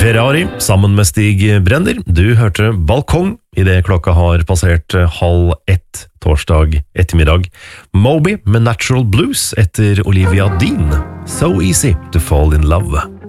Ferrari sammen med Stig Brenner. Du hørte Balkong i det klokka har passert 12:30 torsdag ettermiddag. Moby med Natural Blues etter Olivia Dean. So easy to fall in love.